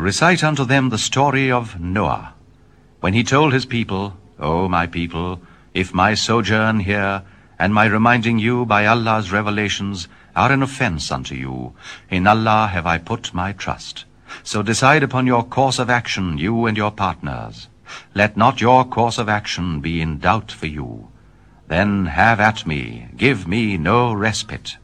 recite unto them the story of Noah, when he told his people, O my people, if my sojourn here, and my reminding you by Allah's revelations, are an offense unto you, in Allah have I put my trust. So decide upon your course of action, you and your partners. Let not your course of action be in doubt for you. Then have at me, give me no respite.